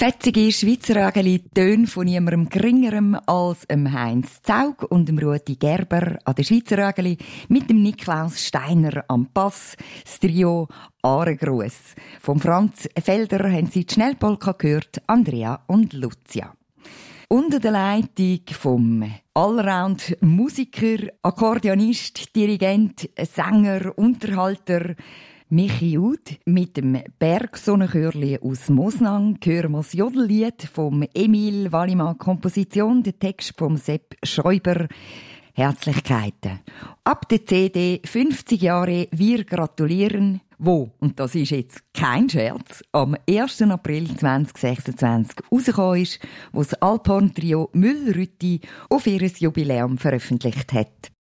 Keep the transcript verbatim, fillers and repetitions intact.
Fetzige Schweizer Rägeli, Töne von niemandem geringerem als dem Heinz Zaug und dem Ruti Gerber an den Schweizer Rägeli mit dem Niklaus Steiner am Bass, das Trio Aarengruß. Vom Franz Felder haben Sie die Schnellpolka gehört, Andrea und Lucia. Unter der Leitung vom Allround-Musiker, Akkordeonist, Dirigent, Sänger, Unterhalter Michi Ud mit dem Bergsonnenchörli aus Mosnang hören wir das Jodellied vom Emil Wallimann, Komposition, der Text vom Sepp Schäuber. Herzlichkeiten. Ab der C D fünfzig Jahre Wir gratulieren, wo, und das ist jetzt kein Scherz, am ersten April zweitausendsechsundzwanzig rausgekommen ist, wo das Alphorn-Trio Müller-Rütti auf ihr Jubiläum veröffentlicht hat.